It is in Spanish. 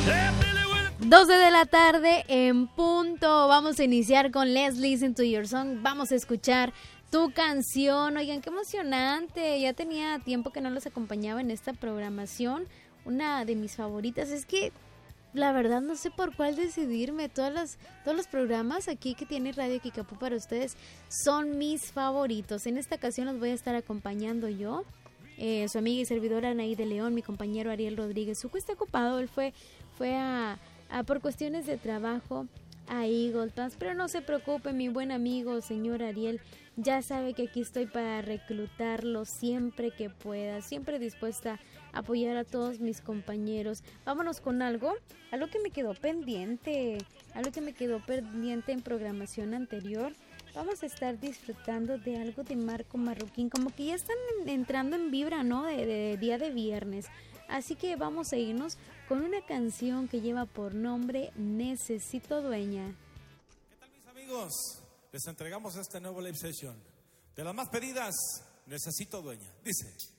12 de la tarde en punto. Vamos a iniciar con Let's Listen to Your Song. Vamos a escuchar tu canción. Oigan, qué emocionante. Ya tenía tiempo que no los acompañaba en esta programación. Una de mis favoritas. Es que la verdad no sé por cuál decidirme. Todos los programas aquí que tiene Radio Kickapoo para ustedes son mis favoritos. En esta ocasión los voy a estar acompañando yo. Su amiga y servidora Anaí de León, mi compañero Ariel Rodríguez. Su está ocupado. Él fue por cuestiones de trabajo a Eagle Pass, pero no se preocupe, mi buen amigo señor Ariel ya sabe que aquí estoy para reclutarlo siempre que pueda, siempre dispuesta a apoyar a todos mis compañeros. Vámonos con algo que me quedó pendiente, en programación anterior. Vamos a estar disfrutando de algo de Marco Marroquín, como que ya están entrando en vibra, ¿no? De día de viernes. Así que vamos a irnos con una canción que lleva por nombre Necesito Dueña. ¿Qué tal, mis amigos? Les entregamos este nuevo live session. De las más pedidas, Necesito Dueña. Dice...